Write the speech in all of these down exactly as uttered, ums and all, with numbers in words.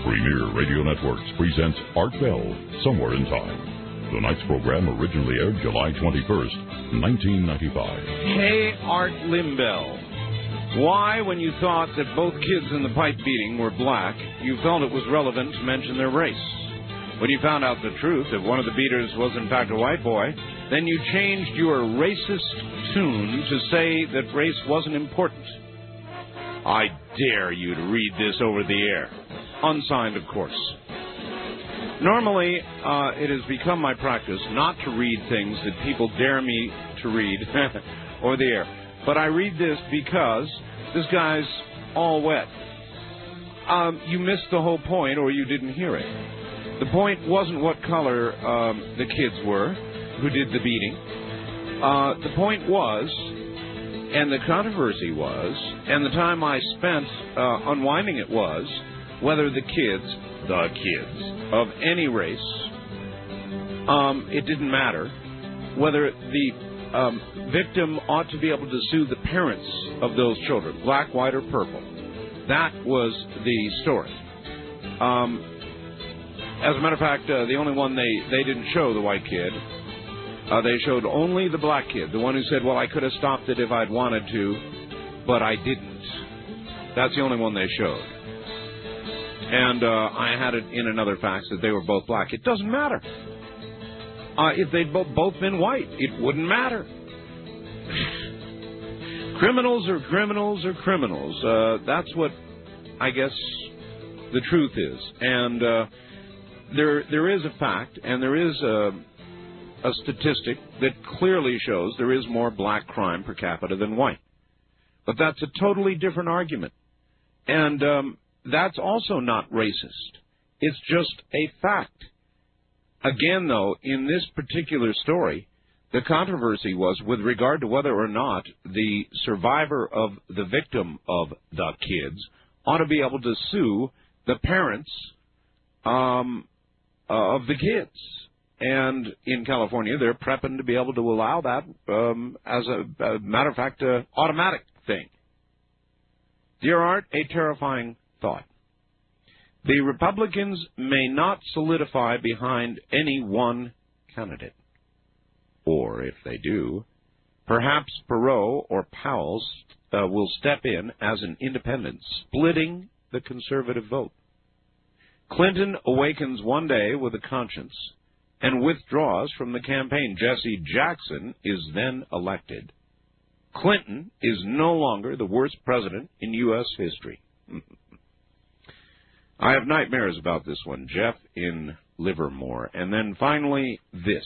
Premier Radio Networks presents Art Bell, Somewhere in Time. Tonight's program originally aired July twenty-first, nineteen ninety-five. Hey, Art Limbell. Why, when you thought that both kids in the pipe beating were black, you felt it was relevant to mention their race? When you found out the truth, that one of the beaters was in fact a white boy, then you changed your racist tune to say that race wasn't important. I dare you to read this over the air. Unsigned, of course. Normally, uh, it has become my practice not to read things that people dare me to read over the air. But I read this because this guy's all wet. Um, you missed the whole point, or you didn't hear it. The point wasn't what color um, the kids were who did the beating. Uh, the point was, and the controversy was, and the time I spent uh, unwinding it was, whether the kids, the kids, of any race, um, it didn't matter, whether the um, victim ought to be able to sue the parents of those children, black, white, or purple. That was the story. Um, as a matter of fact, uh, the only one they, they didn't show, the white kid, uh, they showed only the black kid, the one who said, well, I could have stopped it if I'd wanted to, but I didn't. That's the only one they showed. And uh, I had it in another fax that they were both black. It doesn't matter. Uh, if they'd bo- both been white, it wouldn't matter. Criminals are criminals are criminals. Uh, that's what I guess the truth is. And uh, there there is a fact, and there is a, a statistic that clearly shows there is more black crime per capita than white. But that's a totally different argument. And um, that's also not racist. It's just a fact. Again, though, in this particular story, the controversy was with regard to whether or not the survivor of the victim of the kids ought to be able to sue the parents um, of the kids. And in California, they're prepping to be able to allow that um, as a, a matter of fact, an automatic thing. Dear Art, a terrifying thought. The Republicans may not solidify behind any one candidate. Or, if they do, perhaps Perot or Powell uh, will step in as an independent, splitting the conservative vote. Clinton awakens one day with a conscience and withdraws from the campaign. Jesse Jackson is then elected. Clinton is no longer the worst president in U S history. I have nightmares about this one, Jeff in Livermore. And then finally, this.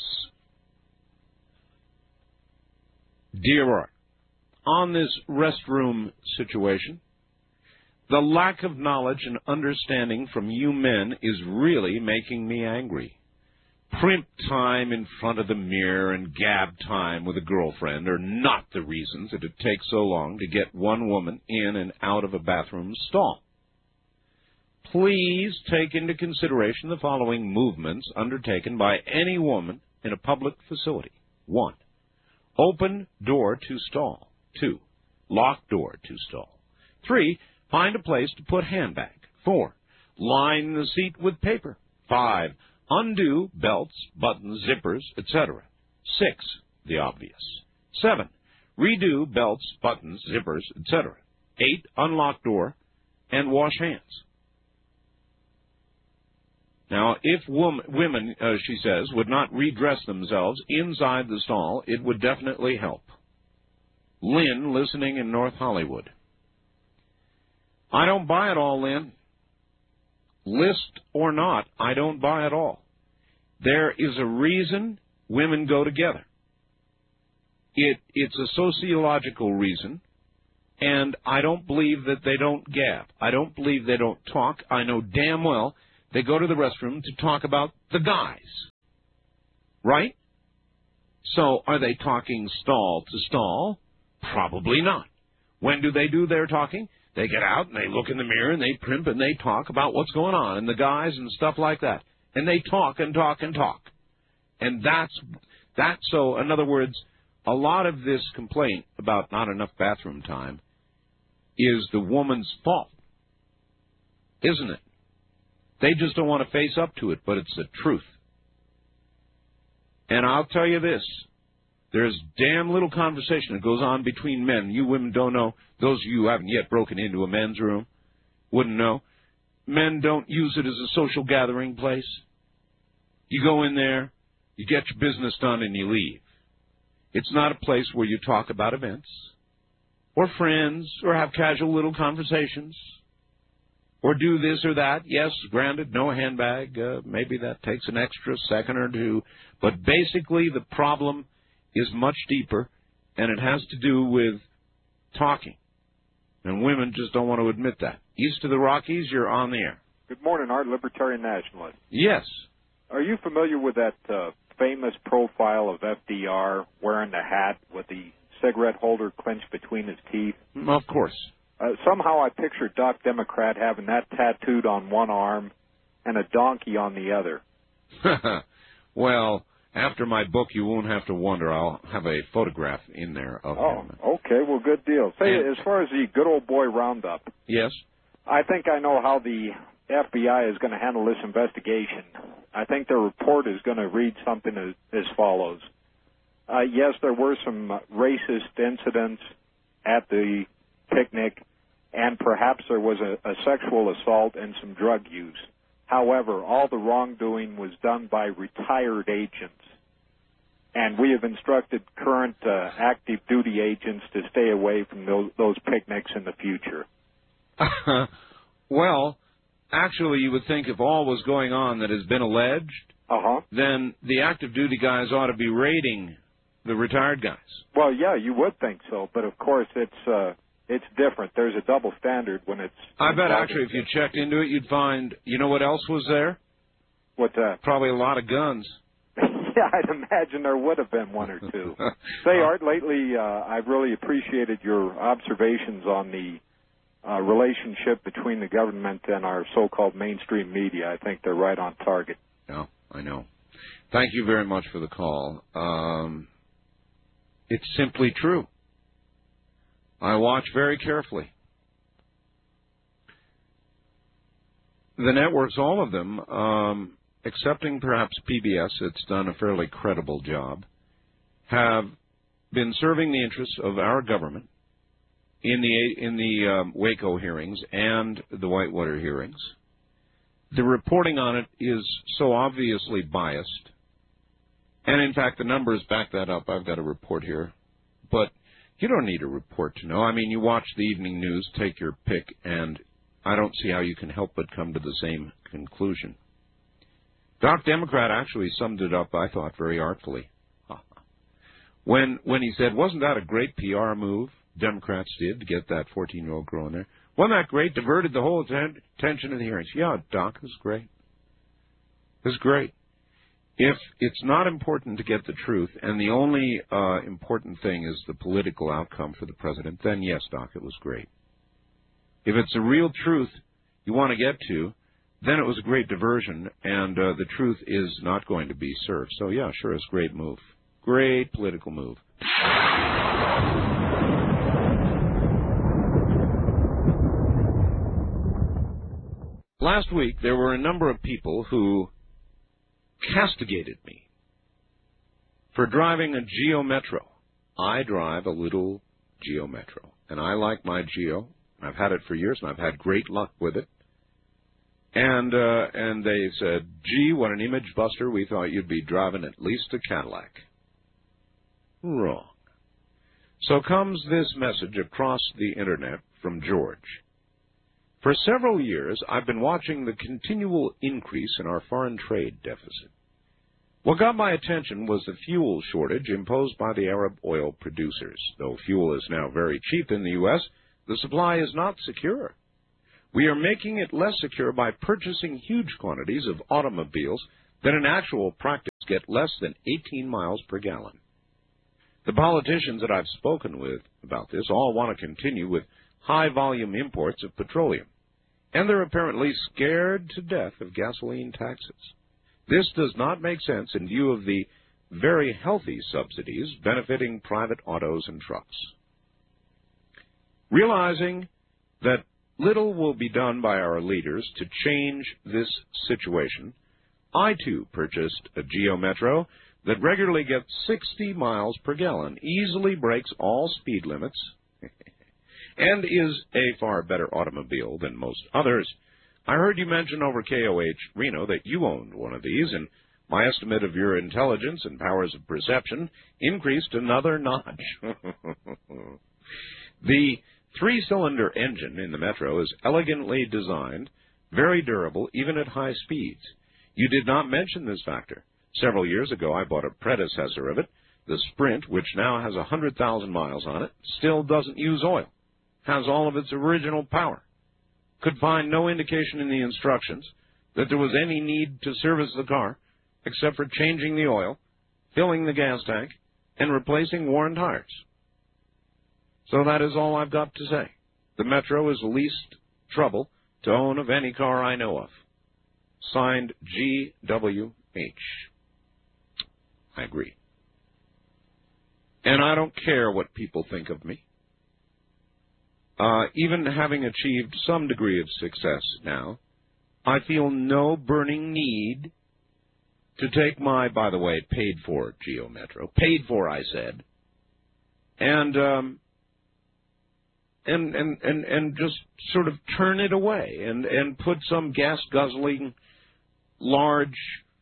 Dear Art, on this restroom situation, the lack of knowledge and understanding from you men is really making me angry. Primp time in front of the mirror and gab time with a girlfriend are not the reasons that it takes so long to get one woman in and out of a bathroom stall. Please take into consideration the following movements undertaken by any woman in a public facility. One, open door to stall. Two, lock door to stall. Three, find a place to put handbag. Four, line the seat with paper. Five, undo belts, buttons, zippers, et cetera. Six, the obvious. Seven, redo belts, buttons, zippers, et cetera. Eight, unlock door and wash hands. Now, if wom- women, uh, she says, would not redress themselves inside the stall, it would definitely help. Lynn, listening in North Hollywood. I don't buy it all, Lynn. List or not, I don't buy it all. There is a reason women go together. It, it's a sociological reason, and I don't believe that they don't gab. I don't believe they don't talk. I know damn well they go to the restroom to talk about the guys. Right? So are they talking stall to stall? Probably not. When do they do their talking? They get out and they look in the mirror and they primp and they talk about what's going on and the guys and stuff like that. And they talk and talk and talk. And that's, that's so, in other words, a lot of this complaint about not enough bathroom time is the woman's fault, isn't it? They just don't want to face up to it, but it's the truth. And I'll tell you this. There's damn little conversation that goes on between men. You women don't know. Those of you who haven't yet broken into a men's room wouldn't know. Men don't use it as a social gathering place. You go in there, you get your business done, and you leave. It's not a place where you talk about events or friends or have casual little conversations or do this or that. Yes, granted, no handbag. Uh, maybe that takes an extra second or two. But basically, the problem is much deeper, and it has to do with talking. And women just don't want to admit that. East of the Rockies, you're on the air. Good morning, Art, Libertarian Nationalist. Yes. Are you familiar with that uh, famous profile of F D R wearing the hat with the cigarette holder clenched between his teeth? Of course. Uh, somehow I picture Doc Democrat having that tattooed on one arm and a donkey on the other. Well, after my book, you won't have to wonder. I'll have a photograph in there of oh, him. Oh, okay. Well, good deal. Say, and, as far as the good old boy roundup. Yes? I think I know how the F B I is going to handle this investigation. I think the report is going to read something as, as follows. Uh, yes, there were some racist incidents at the picnic, and perhaps there was a, a sexual assault and some drug use. However, all the wrongdoing was done by retired agents, and we have instructed current uh, active duty agents to stay away from those, those picnics in the future. Well, actually, you would think if all was going on that has been alleged, uh-huh. then the active duty guys ought to be raiding the retired guys. Well, yeah, you would think so, but of course it's uh, it's different. There's a double standard when it's... I bet actually if you checked into it, you'd find, you know what else was there? What's that? Probably a lot of guns. Yeah, I'd imagine there would have been one or two. Say, Art, lately uh, I've really appreciated your observations on the uh, relationship between the government and our so-called mainstream media. I think they're right on target. Yeah, I know. Thank you very much for the call. Um, it's simply true. I watch very carefully. The networks, all of them, um, excepting perhaps P B S, it's done a fairly credible job, have been serving the interests of our government in the in the um, Waco hearings and the Whitewater hearings. The reporting on it is so obviously biased, and in fact the numbers back that up. I've got a report here, but you don't need a report to know. I mean, you watch the evening news, take your pick, and I don't see how you can help but come to the same conclusion. Doc Democrat actually summed it up, I thought, very artfully. When when he said, wasn't that a great P R move Democrats did to get that fourteen-year-old girl in there? Wasn't that great? Diverted the whole atten- attention of the hearings. Yeah, Doc, it was great. It was great. If it's not important to get the truth, and the only uh, important thing is the political outcome for the president, then yes, Doc, it was great. If it's a real truth you want to get to, then it was a great diversion, and uh, the truth is not going to be served. So, yeah, sure, it's a great move. Great political move. Last week, there were a number of people who castigated me for driving a Geo Metro. I drive a little Geo Metro, and I like my Geo. I've had it for years, and I've had great luck with it. And uh, and they said, gee, what an image buster. We thought you'd be driving at least a Cadillac. Wrong. So comes this message across the Internet from George. For several years, I've been watching the continual increase in our foreign trade deficit. What got my attention was the fuel shortage imposed by the Arab oil producers. Though fuel is now very cheap in the U S, the supply is not secure. We are making it less secure by purchasing huge quantities of automobiles that in actual practice get less than eighteen miles per gallon. The politicians that I've spoken with about this all want to continue with high-volume imports of petroleum, and they're apparently scared to death of gasoline taxes. This does not make sense in view of the very healthy subsidies benefiting private autos and trucks. Realizing that little will be done by our leaders to change this situation, I, too, purchased a Geo Metro that regularly gets sixty miles per gallon, easily breaks all speed limits, and is a far better automobile than most others. I heard you mention over K O H Reno that you owned one of these, and my estimate of your intelligence and powers of perception increased another notch. The three-cylinder engine in the Metro is elegantly designed, very durable, even at high speeds. You did not mention this factor. Several years ago, I bought a predecessor of it, the Sprint, which now has one hundred thousand miles on it, still doesn't use oil, has all of its original power. Could find no indication in the instructions that there was any need to service the car except for changing the oil, filling the gas tank, and replacing worn tires. So that is all I've got to say. The Metro is the least trouble to own of any car I know of. Signed, G W H. I agree. And I don't care what people think of me. Uh, even having achieved some degree of success now, I feel no burning need to take my, by the way, paid-for Geo Metro, paid for, I said, and um, and and and and just sort of turn it away and and put some gas-guzzling, large,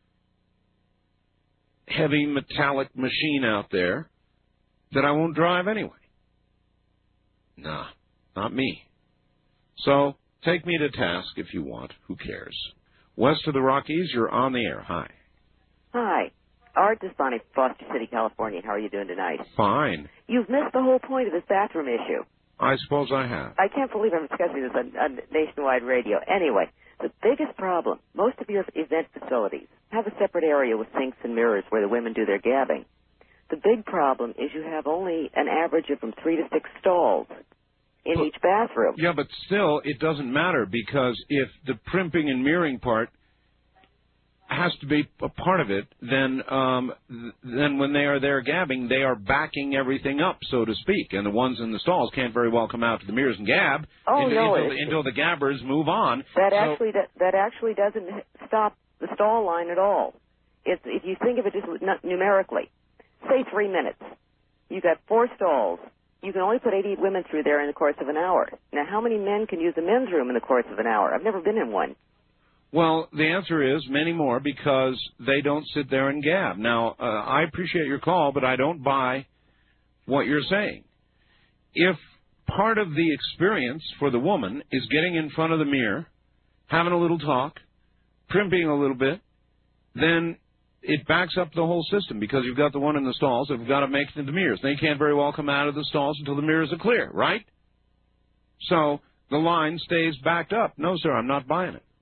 heavy metallic machine out there that I won't drive anyway. Nah, not me. So take me to task if you want. Who cares? West of the Rockies, you're on the air. Hi. Hi. Art Despani, Foster City, California. How are you doing tonight? Fine. You've missed the whole point of this bathroom issue. I suppose I have. I can't believe I'm discussing this on, on nationwide radio. Anyway, the biggest problem, most of your event facilities have a separate area with sinks and mirrors where the women do their gabbing. The big problem is you have only an average of from three to six stalls in but, each bathroom. Yeah, but still, it doesn't matter because if the primping and mirroring part has to be a part of it, then um, th- then when they are there gabbing, they are backing everything up, so to speak. And the ones in the stalls can't very well come out to the mirrors and gab oh, until, no, until, the, until the gabbers move on. That so, actually that, that actually doesn't stop the stall line at all. It's, if you think of it just numerically, say three minutes. You got four stalls. You can only put eighty women through there in the course of an hour. Now, how many men can use the men's room in the course of an hour? I've never been in one. Well, the answer is many more because they don't sit there and gab. Now, uh, I appreciate your call, but I don't buy what you're saying. If part of the experience for the woman is getting in front of the mirror, having a little talk, primping a little bit, then it backs up the whole system because you've got the one in the stalls that have got to make it into the mirrors. They can't very well come out of the stalls until the mirrors are clear, right? So the line stays backed up. No, sir, I'm not buying it.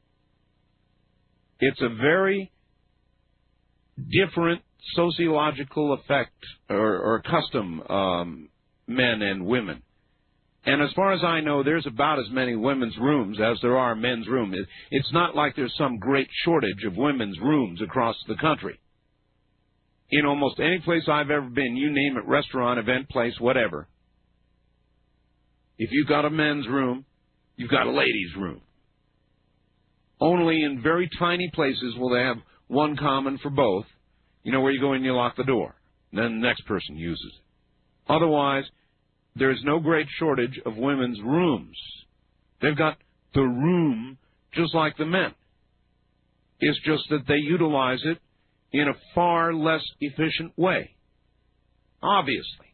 It's a very different sociological effect or, or custom, um, men and women. And as far as I know, there's about as many women's rooms as there are men's rooms. It's not like there's some great shortage of women's rooms across the country. In almost any place I've ever been, you name it, restaurant, event place, whatever. If you've got a men's room, you've got a ladies' room. Only in very tiny places will they have one common for both. You know, where you go in and you lock the door. And then the next person uses it. Otherwise, there is no great shortage of women's rooms. They've got the room just like the men. It's just that they utilize it in a far less efficient way. Obviously.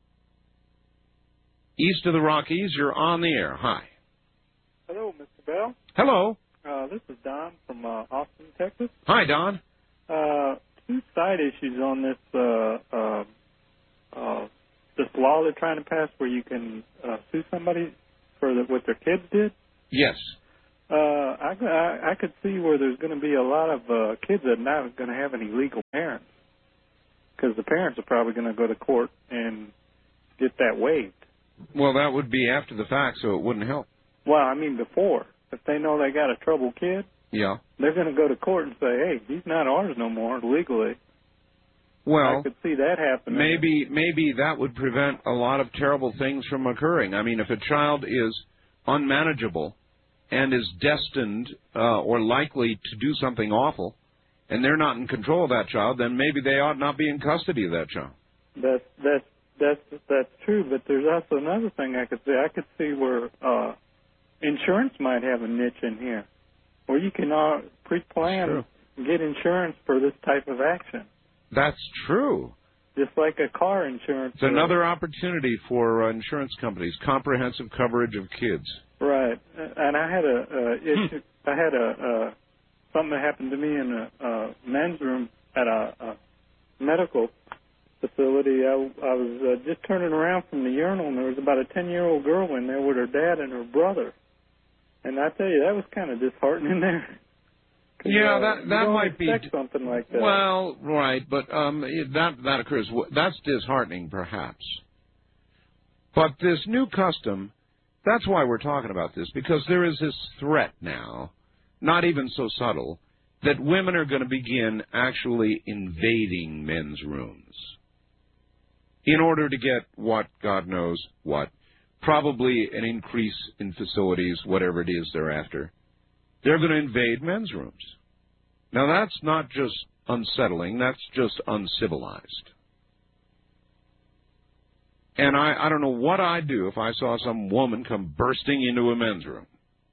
East of the Rockies, you're on the air. Hi. Hello, Mister Bell. Hello. Uh, this is Don from uh, Austin, Texas. Hi, Don. Uh, two side issues on this uh, uh, uh, this law they're trying to pass where you can uh, sue somebody for the, what their kids did. Yes. Uh, I, I, I could see where there's going to be a lot of uh, kids that are not going to have any legal parents because the parents are probably going to go to court and get that waived. Well, that would be after the fact, so it wouldn't help. Well, I mean before. If they know they got a troubled kid, yeah, they're going to go to court and say, hey, he's not ours no more legally. Well, I could see that happening. Maybe, maybe that would prevent a lot of terrible things from occurring. I mean, if a child is unmanageable and is destined uh, or likely to do something awful, and they're not in control of that child, then maybe they ought not be in custody of that child. That's that's that's that's true. But there's also another thing I could see. I could see where uh, insurance might have a niche in here, where you can uh, pre-plan and get insurance for this type of action. That's true. Just like a car insurance. It's another opportunity for uh, insurance companies, comprehensive coverage of kids. Right, and I had a uh, issue. I had a uh, something that happened to me in a uh, men's room at a, a medical facility. I, I was uh, just turning around from the urinal, and there was about a ten-year-old girl in there with her dad and her brother. And I tell you, that was kind of disheartening there. Yeah, uh, that that you don't might be something like that. Well, right, but um, that that occurs. That's disheartening, perhaps. But this new custom. That's why we're talking about this, because there is this threat now, not even so subtle, that women are going to begin actually invading men's rooms in order to get what, God knows what, probably an increase in facilities, whatever it is they're after. They're going to invade men's rooms. Now, that's not just unsettling, that's just uncivilized. And I, I don't know what I'd do if I saw some woman come bursting into a men's room.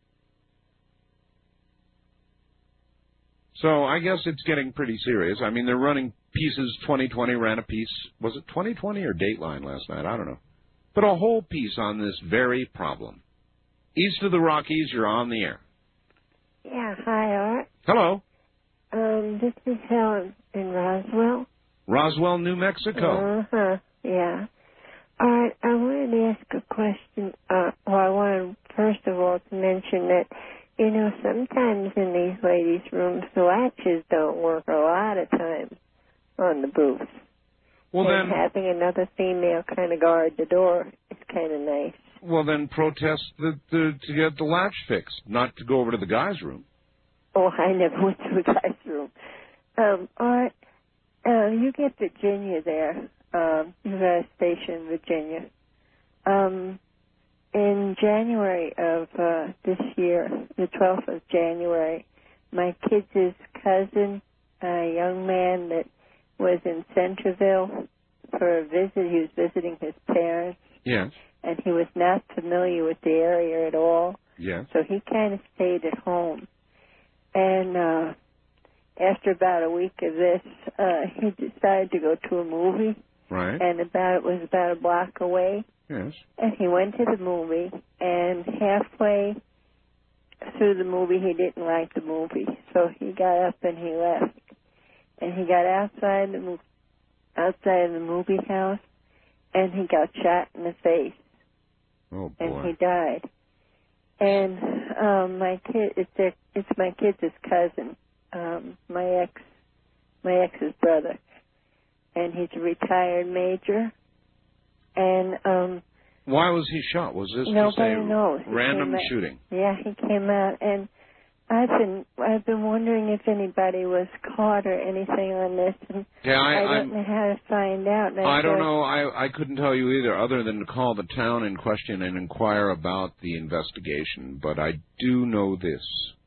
So I guess it's getting pretty serious. I mean, they're running pieces. twenty twenty ran a piece. Was it twenty twenty or Dateline last night? I don't know. But a whole piece on this very problem. East of the Rockies, you're on the air. Yeah, hi, Art. Hello. Um, this is Helen in Roswell. Roswell, New Mexico. Uh-huh, yeah. All right, I wanted to ask a question. Uh, well, I wanted, first of all, to mention that, you know, sometimes in these ladies' rooms, the latches don't work a lot of times on the booths. Well, and then having another female kind of guard the door is kind of nice. Well, then protest the, the, to get the latch fixed, not to go over to the guy's room. Oh, I never went to the guy's room. Um, all right, uh, you get Virginia there. Um, you got a station in Virginia. Um, in January of uh, this year, the twelfth of January, my kid's cousin, a young man that was in Centerville for a visit, he was visiting his parents. Yes. And he was not familiar with the area at all. Yes. So he kind of stayed at home. And uh, after about a week of this, uh, he decided to go to a movie. Right. And about it was about a block away. Yes. And he went to the movie, and halfway through the movie, he didn't like the movie. So he got up and he left. And he got outside the outside of the movie house, and he got shot in the face. Oh boy! And he died. And um, my kid, it's their, it's my kid's cousin, um, my ex, my ex's brother, and he's a retired major. And um, why was he shot? Was this nobody just a knows. random out, shooting? Yeah, he came out, and I've been I've been wondering if anybody was caught or anything on this, and yeah, I, I don't I'm, know how to find out. And I, I don't said, know. I I couldn't tell you either, other than to call the town in question and inquire about the investigation. But I do know this: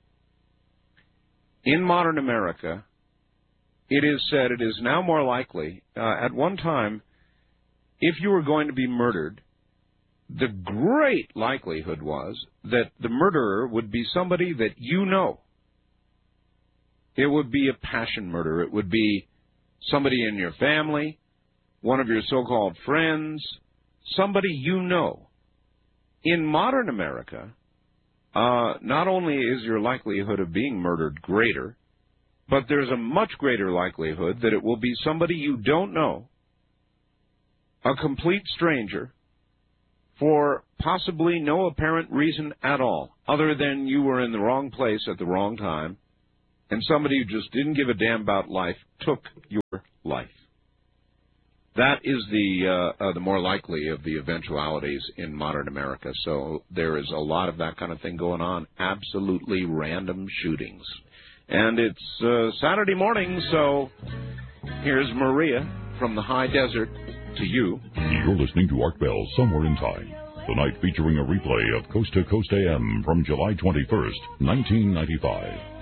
in modern America, it is said it is now more likely. Uh, at one time, if you were going to be murdered, the great likelihood was that the murderer would be somebody that you know. It would be a passion murder. It would be somebody in your family, one of your so-called friends, somebody you know. In modern America, uh, not only is your likelihood of being murdered greater, but there's a much greater likelihood that it will be somebody you don't know, a complete stranger, for possibly no apparent reason at all, other than you were in the wrong place at the wrong time, and somebody who just didn't give a damn about life took your life. That is the uh, uh, the more likely of the eventualities in modern America. So there is a lot of that kind of thing going on, absolutely random shootings. And it's uh, Saturday morning, so here's Maria from the high desert to you. You're listening to Art Bell, Somewhere in Time. Tonight featuring a replay of Coast to Coast A M from July twenty-first, nineteen ninety-five.